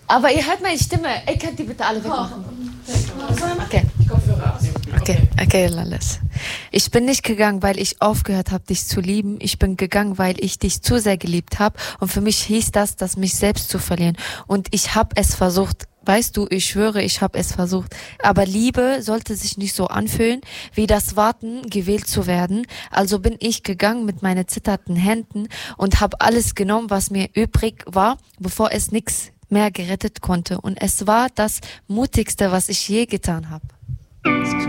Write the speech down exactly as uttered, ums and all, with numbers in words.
Aber ihr hört meine Stimme. Ey, könnt ihr bitte alle wegmachen? Okay. Okay, okay, Lalles. Ich bin nicht gegangen, weil ich aufgehört habe, dich zu lieben. Ich bin gegangen, weil ich dich zu sehr geliebt habe. Und für mich hieß das, das mich selbst zu verlieren. Und ich habe es versucht. Weißt du, ich schwöre, ich habe es versucht. Aber Liebe sollte sich nicht so anfühlen, wie das Warten, gewählt zu werden. Also bin ich gegangen mit meinen zitternden Händen und habe alles genommen, was mir übrig war, bevor es nichts mehr gerettet konnte. Und es war das Mutigste, was ich je getan habe.